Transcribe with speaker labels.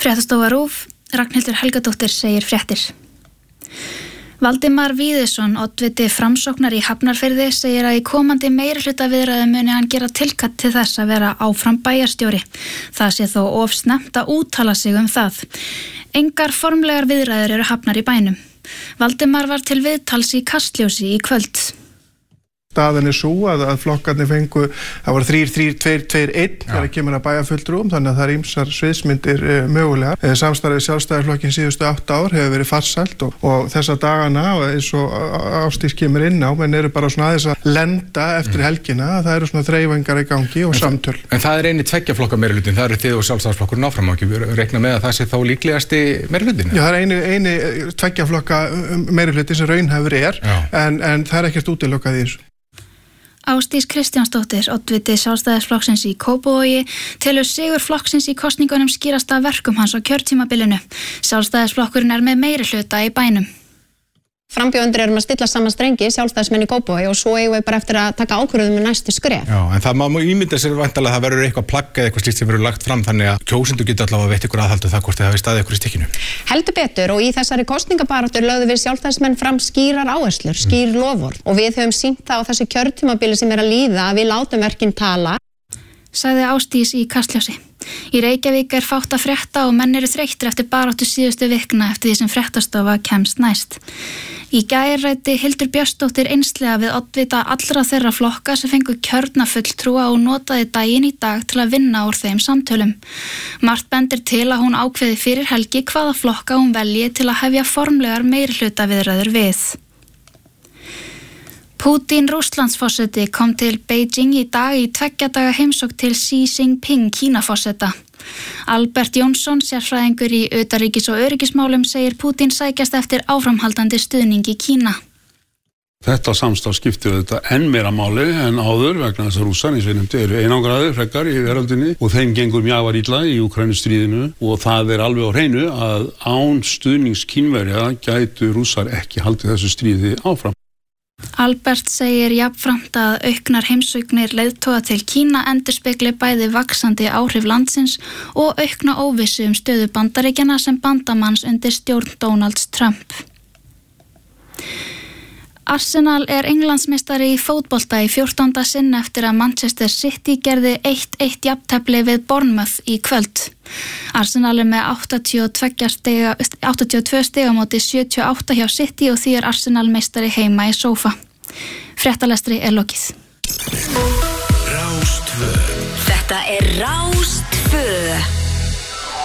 Speaker 1: Fréttastofa RÚV, Ragnhildur Helgadóttir segir fréttir. Valdimar Víðisson, oddviti Framsóknar í Hafnarfirði, segir að í komandi meirihlutaviðræðum muni hann gera tilkall til þess að vera áfram bæjarstjóri. Það sé þó of snemmt að úttala sig það. Engar formlegar viðræður eru hafnar í bænum. Valdimar var til viðtals í Kastljósi í kvöld.
Speaker 2: Staðan svo að flokkarnir fengu, það var 3-3-2-2-1 þegar kemur að bæjarfulltrúum, þannig að það ýmsar sviðsmyndir mögulegar. Samstarfið Sjálfstæðisflokksins síðustu 8 ár hefur verið farsælt og þessa dagana, eins og Ásdís kemur inn á, menn eru bara svona aðeins að lenda eftir helgina, það eru svona þreifingar í gangi og samtöl.
Speaker 3: En það eini tveggja flokka meirihlutin, það eru þið og Sjálfstæðisflokkurinn áfram, ekki reikna með að það sé þá líklegasti meirihlutin?
Speaker 2: Já, það er eini tveggja flokka meirihlutin sem raunhæfur en það er ekkert útilokað í þessu.
Speaker 1: Ásdís Kristjánsdóttir, oddviti Sjálfstæðisflokksins í Kópavogi, telur sigur flokksins í kosningunum skýrast af verkum hans á kjörtímabilinu. Sjálfstæðisflokkurinn er með meirihluta í bænum.
Speaker 4: Frambjóðendur erum að stilla saman strengi, sjálfstæðismenn í Kópavogi og svo eigum við bara eftir að taka ákvörðun með næstu skref.
Speaker 3: Já, en það má ímynda sér væntanlega að það verður eitthvað plagg eða eitthvað slíkt sem verður lagt fram þannig að kjósendur geta allavega að veitt ykkur aðhaldu það hvort þið hafi staðið ykkur í stikkinu.
Speaker 4: Heldur betur og í þessari kosningabaráttu lögðu við sjálfstæðismenn fram skýrar áherslur, skýr loforð og við höfum sýnt það á þessu kjörtímabili sem er að líða að við látum verkin tala.
Speaker 1: Sagði Ásdís í Kastljósi. Í Reykjavík er fátt að frétta og menn eru þreyttir eftir baráttu síðustu vikna eftir því sem fréttastofa kemst næst. Í gær ræddi Hildur Björnsdóttir einslega við oddvita allra þeirra flokka sem fengu kjörna fulltrúa og notaði daginn í dag til að vinna úr þeim samtölum. Margt bendir til að hún ákveði fyrir helgi hvaða flokka hún velji til að hefja formlegar meirihlutaviðræður við. Putin Rússlandsforseti kom til Beijing í dag í 2 daga heimsókn til Xi Jinping Kínaforseta. Albert Jónsson, sérfræðingur í utanríkis- og öryggismálum, segir Putin sækjast eftir áframhaldandi stuðningi Kína.
Speaker 5: Þetta samstarf skiptir þetta enn meira máli en áður vegna þess að Rússar eins og nefndi eru einangraðir frekar í veröldinni og þeim gengur mjög illa í Úkraínustríðinu og það er alveg á hreinu að án stuðnings Kínverja gætu Rússar ekki haldið þessu stríði áfram.
Speaker 1: Albert segir jafnframt að auknar heimsóknir leiðtoga til Kína endurspegli bæði vaxandi áhrif landsins og aukna óvissu stöðu Bandaríkjanna sem bandamanns undir stjórn Donalds Trump. Arsenal er Englandsmeistari í fótbolta í 14. sinn eftir að Manchester City gerði 1-1 jafntefli við Bournemouth í kvöld. Arsenal er með 82 stiga móti 78 hjá City og því er Arsenal meistari heima í sófa. Fréttalestri er lokið.
Speaker 6: Rás 2. Þetta er Rás 2.